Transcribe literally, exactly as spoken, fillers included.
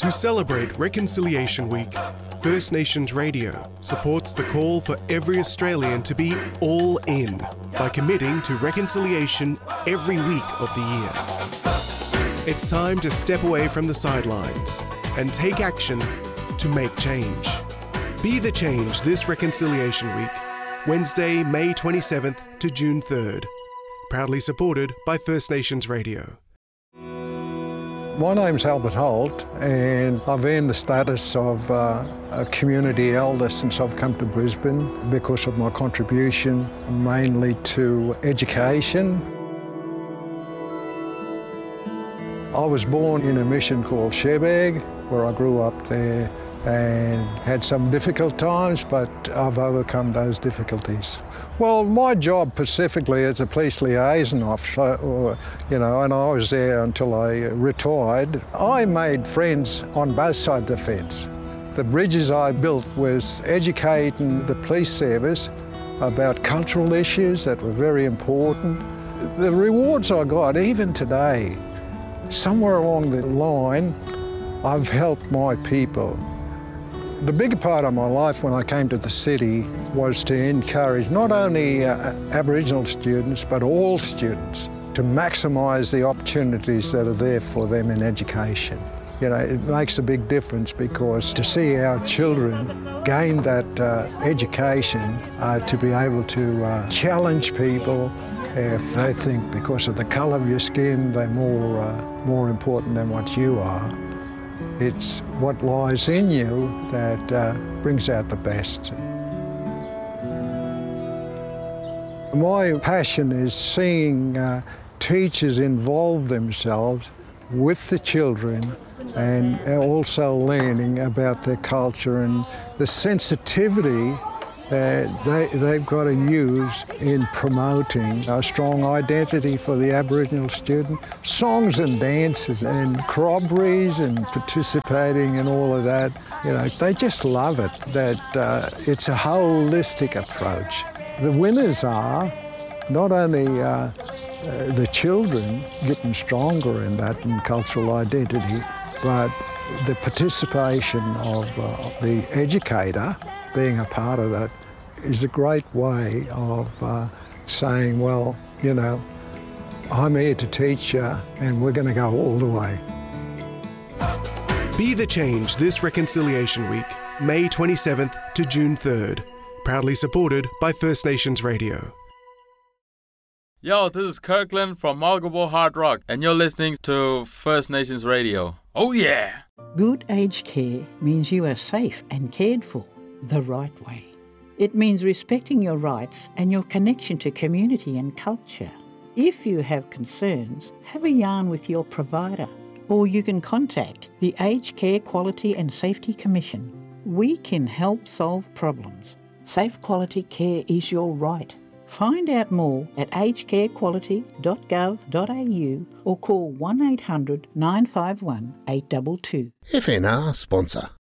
To celebrate Reconciliation Week, First Nations Radio supports the call for every Australian to be all in by committing to reconciliation every week of the year. It's time to step away from the sidelines and take action to make change. Be the change this Reconciliation Week, Wednesday, May twenty-seventh to June third. Proudly supported by First Nations Radio. My name's Albert Holt, and I've earned the status of uh, a community elder since I've come to Brisbane because of my contribution mainly to education. I was born in a mission called Sherbeg, where I grew up there and had some difficult times, but I've overcome those difficulties. Well, my job specifically as a police liaison officer, or, you know, and I was there until I retired. I made friends on both sides of the fence. The bridges I built was educating the police service about cultural issues that were very important. The rewards I got, even today, somewhere along the line, I've helped my people. The bigger part of my life when I came to the city was to encourage not only uh, Aboriginal students, but all students to maximise the opportunities that are there for them in education. You know, it makes a big difference because to see our children gain that uh, education, uh, to be able to uh, challenge people if they think because of the colour of your skin they're more, uh, more important than what you are. It's what lies in you that uh, brings out the best. My passion is seeing uh, teachers involve themselves with the children and also learning about their culture and the sensitivity that they, they've got to use in promoting a strong identity for the Aboriginal student. Songs and dances and corroborees and participating in all of that, you know, they just love it, that uh, it's a holistic approach. The winners are not only uh, uh, the children getting stronger in that in cultural identity, but the participation of uh, the educator being a part of that is a great way of uh, saying, well, you know, I'm here to teach you and we're going to go all the way. Be the change this Reconciliation Week, May twenty-seventh to June third. Proudly supported by First Nations Radio. Yo, this is Kirkland from Marlborough Hard Rock, and you're listening to First Nations Radio. Oh yeah! Good aged care means you are safe and cared for the right way. It means respecting your rights and your connection to community and culture. If you have concerns, have a yarn with your provider, or you can contact the Aged Care Quality and Safety Commission. We can help solve problems. Safe quality care is your right. Find out more at aged care quality dot gov dot a u or call one eight hundred nine five one eight two two. F N R sponsor.